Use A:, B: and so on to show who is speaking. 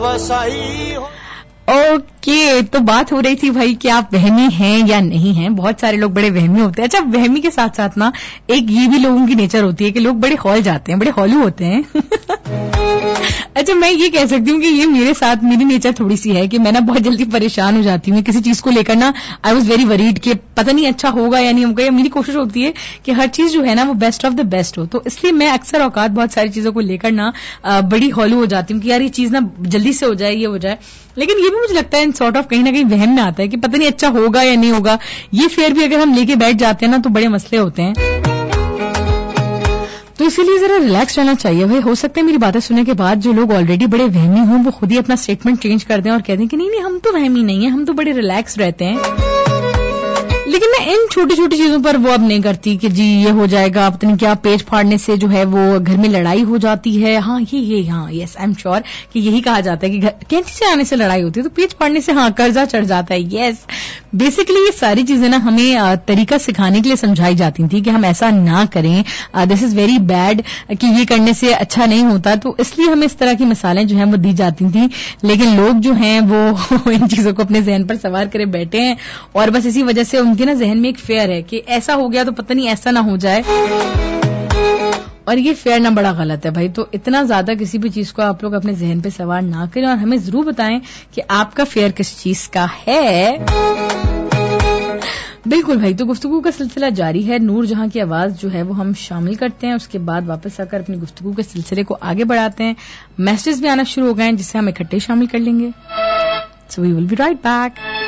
A: Okay, तो बात हो रही थी भाई कि आप वहमी हैं या नहीं हैं। बहुत सारे लोग बड़े वहमी होते हैं। अच्छा, वहमी के साथ साथ ना एक ये भी लोगों की नेचर होती है कि लोग बड़े हौल जाते हैं, बड़े हौलू होते हैं। अच्छा, मैं ये कह सकती हूँ कि ये मेरे साथ मेरी नेचर थोड़ी सी है कि मैं ना बहुत जल्दी परेशान हो जाती हूँ किसी चीज को लेकर ना। आई वॉज वेरी वरीड कि पता नहीं अच्छा होगा या नहीं होगा। मेरी कोशिश होती है कि हर चीज जो है ना वो बेस्ट ऑफ द बेस्ट हो, तो इसलिए मैं अक्सर औकात बहुत सारी चीजों को लेकर ना बड़ी हौलू हो जाती हूँ कि यार ये चीज ना जल्दी से हो जाए, ये हो जाए। लेकिन ये भी मुझे लगता है सॉर्ट ऑफ कहीं ना कहीं वहम में आता है कि पता नहीं अच्छा होगा या नहीं होगा। ये फेयर भी अगर हम लेके बैठ जाते हैं ना तो बड़े मसले होते हैं। तो इसीलिए जरा रिलैक्स रहना चाहिए भाई। हो सकता है मेरी बातें सुनने के बाद जो लोग ऑलरेडी बड़े वहमी हों वो खुद ही अपना स्टेटमेंट चेंज कर दें और कह दें कि नहीं हम तो वहमी नहीं है, हम तो बड़े रिलैक्स रहते हैं। लेकिन मैं इन छोटी छोटी चीजों पर वो अब नहीं करती कि जी ये हो जाएगा, पता नहीं क्या पेज फाड़ने से जो है वो घर में लड़ाई हो जाती है। हाँ यस आई एम श्योर कि यही कहा जाता है कि कैंची से आने से लड़ाई होती है, तो पेज फाड़ने से कर्जा चढ़ जाता है। यस, बेसिकली ये सारी चीजें ना हमें तरीका सिखाने के लिए समझाई जाती थी कि हम ऐसा ना करें, दिस इज वेरी बैड, कि ये करने से अच्छा नहीं होता। तो इसलिए हमें इस तरह की मिसालें जो हैं वो दी जाती थी। लेकिन लोग जो हैं वो इन चीजों को अपने जहन पर सवार करे बैठे हैं और बस इसी वजह से उनके ना जहन में एक फेयर है कि ऐसा हो गया तो पता नहीं ऐसा ना हो जाए। और ये फेयर ना बड़ा गलत है भाई। तो इतना ज्यादा किसी भी चीज को आप लोग अपने जहन पे सवार ना करें और हमें जरूर बताएं कि आपका फेयर किस चीज का है। बिल्कुल भाई, तो गुफ्तगू का सिलसिला जारी है। नूर जहां की आवाज जो है वो हम शामिल करते हैं, उसके बाद वापस आकर अपनी गुफ्तगू के सिलसिले को आगे बढ़ाते हैं। मैसेजेस भी आना शुरू हो गए हैं जिससे हम इकट्ठे शामिल कर लेंगे। So we will be right back.